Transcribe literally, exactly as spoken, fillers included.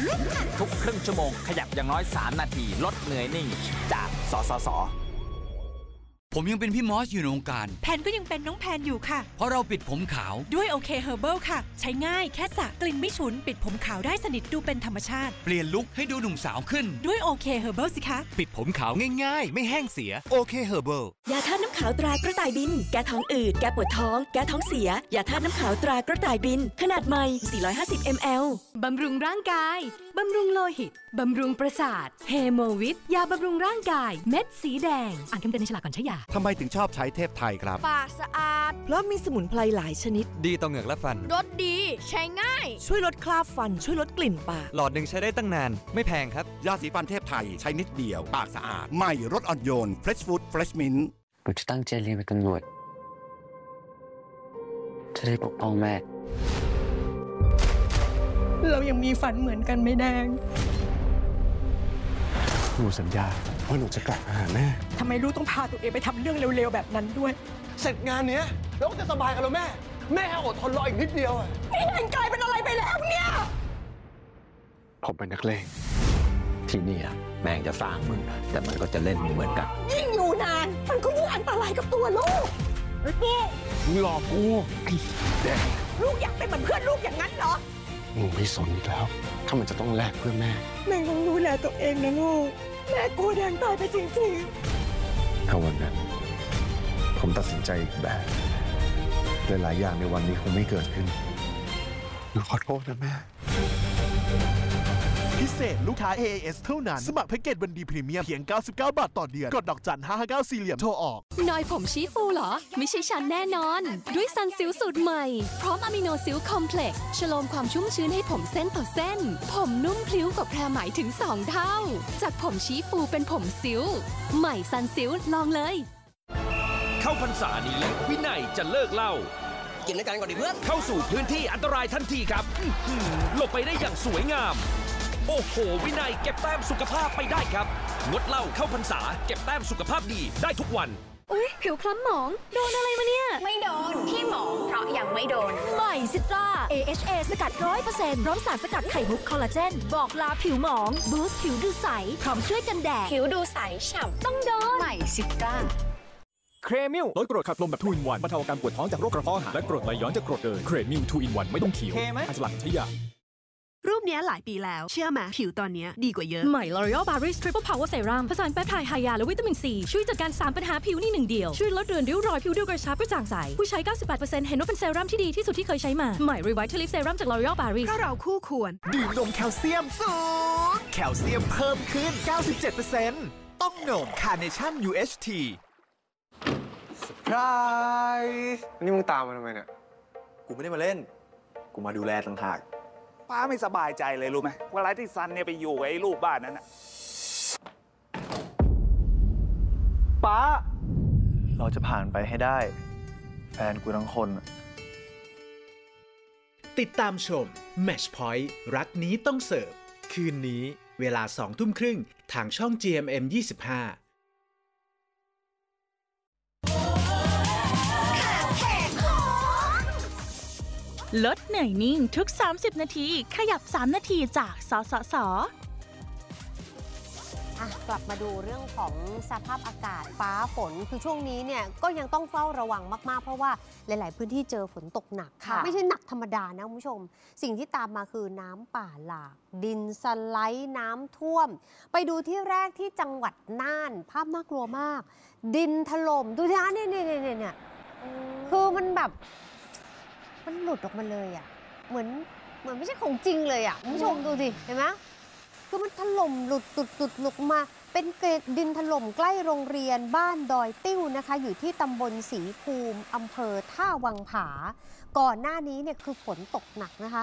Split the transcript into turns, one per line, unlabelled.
ทุกครึ่งชั่วโมงขยับอย่างน้อยสามนาทีลดเหนื่อยนิ่งจากสสส.
ผมยังเป็นพี่มอสอยู่ในวงการ
แพนก็ยังเป็นน้องแพนอยู่ค่ะ
เพราะเราปิดผมขาว
ด้วยโอเคเฮอร์เบิลค่ะใช้ง่ายแค่สระกลิ่นไม่ฉุนปิดผมขาวได้สนิทดูเป็นธรรมชาติ
เปลี่ยนลุคให้ดูหนุ่มสาวขึ้น
ด้วยโอเคเฮอร์เบิลสิคะ
ปิดผมขาวง่ายๆไม่แห้งเสียโอเคเฮอร์เบิล
ยาธาตุน้ำขาวตรากระต่ายบินแก้ท้องอืดแก้ปวดท้องแก้ท้องเสียยาธาตุน้ำขาวตรากระต่ายบินขนาดใหม่สี่ร้อยห้าสิบมิลลิลิตร
บำรุงร่างกายบำรุงโลหิตบำรุงประสาทเฮโมวิทยาบำรุงร่างกายเม็ดสีแดงอ่านคำเตือนในฉลากก่อนใช้ยา
ทำไมถึงชอบใช้เทพไทยครับ
ปากสะอาด
เพราะมีสมุนไพรหลายชนิด
ดีต่อเหงือกและฟัน
รสดีใช้ง่าย
ช่วยลดคราบฟันช่วยลดกลิ่นปาก
หลอดหนึ่งใช้ได้ตั้งนานไม่แพงครับยาสีฟันเทพไทยใช้นิดเดียวปากสะอาดใหม่รสอ่อนโยน Fresh Food Fresh Mint
หนูจะตั้งใจเรียนเป็นตำรวจจะได้ปกป้องแม่
เรายังมีฝันเหมือนกันไม่แดง
หนูสัญญาว่าหนูจะกลับมาหาแม่
ทำไมลูกต้องพาตัวเองไปทำเรื่องเร็วๆแบบนั้นด้วย
เสร็จงานเนี้ยเราก็จะสบายกันแล้วแม่แม่อดทนรออีกนิดเดียว
นี่แดงกลายเป็นอะไรไปแล้วเนี่ย
ผมเป็นนักเลง
ที่นี่แม่งจะสร้างมึงแต่มันก็จะเล่นมึงเหมือนกัน
ยิ่งอยู่นานมันก็ยิ่งอันตรายกับตัวลูกไอ้พ่อ
มึงหลอกกูไอ้แดง
ลูกอยากเป็นเหมือนเพื่อนลูกอย่างนั้นเหรอ
มึงไม่สนอีกแล้วถ้ามันจะต้องแลกเพื่อแม่
แม่ต้องดูแลตัวเองนะลูกแม่กลัวแดงตายไปจริง
ๆถ้าวันนั้นผมตัดสินใจอีกแบบหลายๆอย่างในวันนี้คงไม่เกิดขึ้นหนูขอโทษนะแม่
พิเศษลูกค้า เอ เอ เอส เท่านั้นสมัครแพ็กเกจวันดีพรีเมียมเพียงเก้าสิบเก้าบาทต่อเดือนกดดอกจันห้าห้าเก้าสี่เหลี่ยมโทรออก
นอยผมชี้ฟูเหรอไม่ใช่ฉันแน่นอนด้วยซันซิลสูตรใหม่พร้อมอะมิโนซิลคอมเพล็กซ์ชโลมความชุ่มชื้นให้ผมเส้นต่อเส้นผมนุ่มพลิ้วกว่าแพรไหมถึงสองเท่าจากผมชี้ฟูเป็นผมซิลใหม่ซันซิลลองเลย
เข้าพรรษานี้วินัยจะเลิกเหล้า
กินด้วยกันก่อนดิเพื่อน
เข้าสู่พื้นที่อันตรายทันทีครับหลบไปได้อย่างสวยงามโอ้โหวินัยเก็บแต้มสุขภาพไปได้ครับงดเหล้าเข้าพรรษาเก็บแต้มสุขภาพดีได้ทุกวัน
อุ๊ยผิวคล้ำหมองโดนอะไรมาเนี่ย
ไม่โดนที่หมองเพราะยังไม่โดน
ใหม่ซิตรา เอ เอช เอ สกัด ร้อยเปอร์เซ็นต์ พร้อมสารสกัดไข่มุกคอลลาเจนบอกลาผิวหมองบูสต์ผิวดูใสพร้อมช่วยกันแดด
ผิวดูใสฉ่ำ
ต้องโดน
ใหม่ซิตรา
เครมิลลดกรดขับลมแบบทูอินวันบรรเทาอาการปวดท้องจากโรคกระเพาะอาหารและกรดไหลย้อนจากกรดเกินเครมิลทูอินวันไม่ต้องเคี้ยวอันตรายใช่ยา
รูปนี้หลายปีแล้วเชื่อไหมผิวตอนนี้ดีกว่าเยอะใหม่ L'Oreal Paris Triple Power Serum ผสานแปปไทด์ไฮยาและวิตามินซีช่วยจัดการสามปัญหาผิวนี่หนึ่งเดียวช่วยลดเรือนริ้วรอยผิวดูกระชับกระจ่างใสผู้ใช้ เก้าสิบแปดเปอร์เซ็นต์ เห็นว่าเป็นเซรั่มที่ดีที่สุดที่เคยใช้มาใหม่ Revitalift Serum จาก L'Oreal Paris เพราะเราคู่ควร
ดื่มนมแคลเซียมสูงแคลเซียมเพิ่มขึ้น เก้าสิบเจ็ดเปอร์เซ็นต์ ต้องนม Carnation ยู เอช ที
เซอร์ไพรส์นี่มึงตามมาทำไมเนี่ยกูไม่ได้มาเล่นกูมาดูแลต่างหาก
ป้าไม่สบายใจเลยรู้ไหมว่าไรที่ซันเนี่ยไปอยู่ไอ้ลูกบ้านนั้นน่ะ
ป้าเราจะผ่านไปให้ได้แฟนกูทั้งคน
ติดตามชม Match Point รักนี้ต้องเสิร์ฟคืนนี้เวลาสองทุ่มครึ่งทางช่อง จี เอ็ม เอ็ม ยี่สิบห้า
ลดเหนื่อยนิ่งทุกสามสิบนาทีขยับสามนาทีจากสสส.
กลับมาดูเรื่องของสภาพอากาศฟ้าฝนคือช่วงนี้เนี่ยก็ยังต้องเฝ้าระวังมากๆเพราะว่าหลายๆพื้นที่เจอฝนตกหนักค่ะไม่ใช่หนักธรรมดานะคุณผู้ชมสิ่งที่ตามมาคือน้ำป่าหลากดินสไลด์น้ำท่วมไปดูที่แรกที่จังหวัดน่านภาพน่ากลัวมากดินถล่มดูสิคะเนี่ยเนี่ยเนี่ยเนี่ยคือมันแบบมันหลุดออกมาเลยอ่ะเหมือนเหมือนไม่ใช่ของจริงเลยอ่ะคุณผู้ชมดูสิเห็นไหมคือมันถล่มหลุดตุดตุดหลุดมาเป็นเกล็ดดินถล่มใกล้โรงเรียนบ้านดอยติ้วนะคะอยู่ที่ตำบลศรีภูมิอำเภอท่าวังผาก่อนหน้านี้เนี่ยคือฝนตกหนักนะคะ